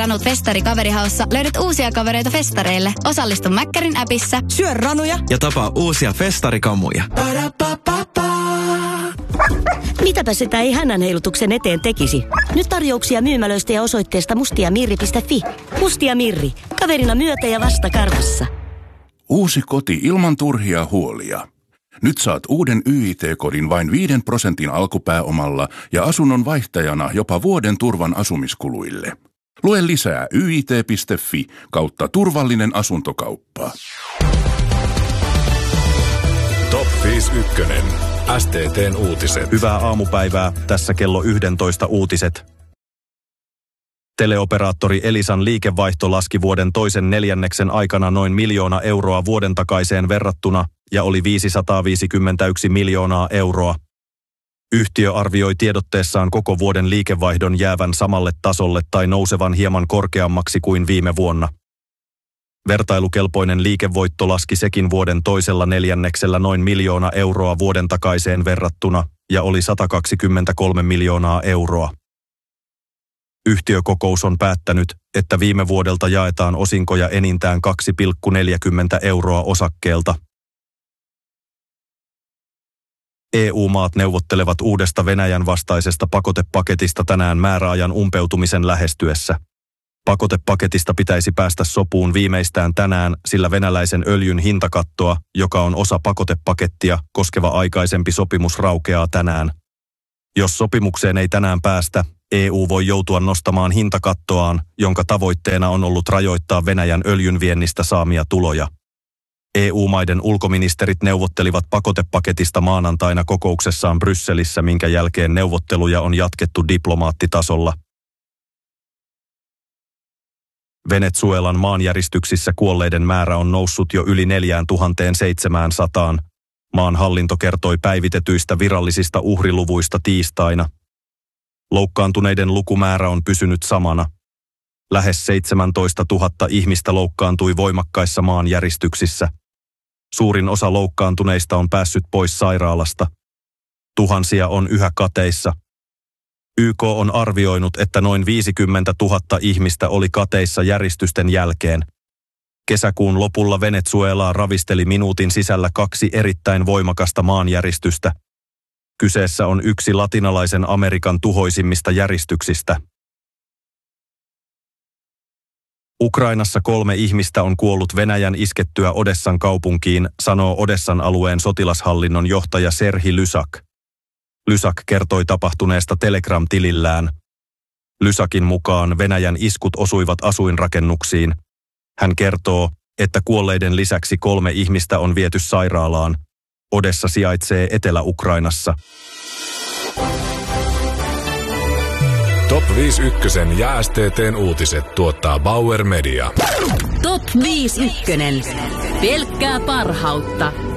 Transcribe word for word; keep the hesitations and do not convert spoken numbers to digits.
Ranut Festari Kaverihaussa löydät uusia kavereita festareille. Osallistu Mäkkärin appissa. Syö ranuja ja tapaa uusia festarikamuja. Mitäpä sitä ei hännän heilutuksen eteen tekisi? Nyt tarjouksia myymälöistä ja osoitteesta mustiamirri piste fi. Mustia Mirri. Kaverina myötä ja vasta karvassa. Uusi koti ilman turhia huolia. Nyt saat uuden Y I T-kodin vain viiden prosentin alkupääomalla ja asunnon vaihtajana jopa vuoden turvan asumiskuluille. Lue lisää y i t piste fi kautta turvallinen asuntokauppa. Top viisi ykkönen. S T T:n uutiset. Hyvää aamupäivää. Tässä kello yksitoista uutiset. Teleoperaattori Elisan liikevaihto laski vuoden toisen neljänneksen aikana noin miljoona euroa vuoden takaiseen verrattuna ja oli viisisataaviisikymmentäyksi miljoonaa euroa. Yhtiö arvioi tiedotteessaan koko vuoden liikevaihdon jäävän samalle tasolle tai nousevan hieman korkeammaksi kuin viime vuonna. Vertailukelpoinen liikevoitto laski sekin vuoden toisella neljänneksellä noin miljoona euroa vuoden takaiseen verrattuna ja oli satakaksikymmentäkolme miljoonaa euroa. Yhtiökokous on päättänyt, että viime vuodelta jaetaan osinkoja enintään kaksi pilkku neljäkymmentä euroa osakkeelta. E U-maat neuvottelevat uudesta Venäjän vastaisesta pakotepaketista tänään määräajan umpeutumisen lähestyessä. Pakotepaketista pitäisi päästä sopuun viimeistään tänään, sillä venäläisen öljyn hintakattoa, joka on osa pakotepakettia, koskeva aikaisempi sopimus raukeaa tänään. Jos sopimukseen ei tänään päästä, E U voi joutua nostamaan hintakattoaan, jonka tavoitteena on ollut rajoittaa Venäjän öljyn viennistä saamia tuloja. E U-maiden ulkoministerit neuvottelivat pakotepaketista maanantaina kokouksessaan Brysselissä, minkä jälkeen neuvotteluja on jatkettu diplomaattitasolla. Venezuelan maanjäristyksissä kuolleiden määrä on noussut jo yli neljätuhattaseitsemänsataa. Maan hallinto kertoi päivitetyistä virallisista uhriluvuista tiistaina. Loukkaantuneiden lukumäärä on pysynyt samana. Lähes seitsemäntoistatuhatta ihmistä loukkaantui voimakkaissa maanjäristyksissä. Suurin osa loukkaantuneista on päässyt pois sairaalasta. Tuhansia on yhä kateissa. Y K on arvioinut, että noin viisikymmentätuhatta ihmistä oli kateissa järistysten jälkeen. Kesäkuun lopulla Venezuelaa ravisteli minuutin sisällä kaksi erittäin voimakasta maanjäristystä. Kyseessä on yksi latinalaisen Amerikan tuhoisimmista järistyksistä. Ukrainassa kolme ihmistä on kuollut Venäjän iskettyä Odessan kaupunkiin, sanoo Odessan alueen sotilashallinnon johtaja Serhi Lysak. Lysak kertoi tapahtuneesta Telegram-tilillään. Lysakin mukaan Venäjän iskut osuivat asuinrakennuksiin. Hän kertoo, että kuolleiden lisäksi kolme ihmistä on viety sairaalaan. Odessa sijaitsee Etelä-Ukrainassa. Top viisi ykkösen ja S T T:n uutiset tuottaa Bauer Media. Top viisi ykkönen. Pelkkää parhautta.